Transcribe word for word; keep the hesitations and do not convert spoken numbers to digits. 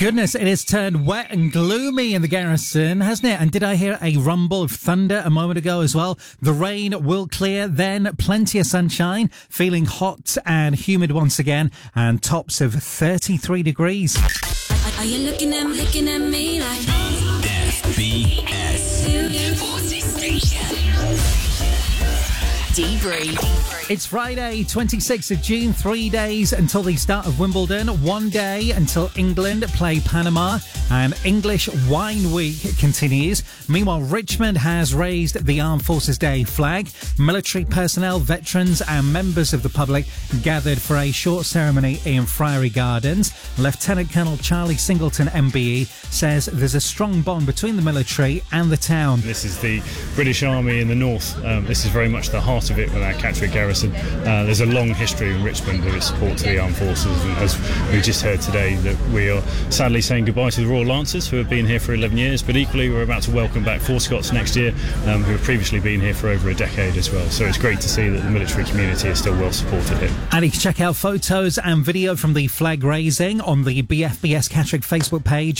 Goodness, it has turned wet and gloomy in the garrison, hasn't it? And did I hear a rumble of thunder a moment ago as well? The rain will clear, then plenty of sunshine, feeling hot and humid once again, and tops of thirty-three degrees. Are you looking at, looking at me like F B S Debrief. It's Friday, twenty-sixth of June, three days until the start of Wimbledon, one day until England play Panama, and English Wine Week continues. Meanwhile, Richmond has raised the Armed Forces Day flag. Military personnel, veterans and members of the public gathered for a short ceremony in Friary Gardens. Lieutenant Colonel Charlie Singleton, M B E, says there's a strong bond between the military and the town. This is the British Army in the north. Um, this is very much the heart of it with our Catterick garrison. Uh, there's a long history in Richmond of its support to the armed forces, and as we just heard today, that we are sadly saying goodbye to the Royal Lancers, who have been here for eleven years, but equally we're about to welcome back Four Scots next year, um, who have previously been here for over a decade as well. So it's great to see that the military community is still well supported here. And you can check out photos and video from the flag raising on the B F B S Catterick Facebook page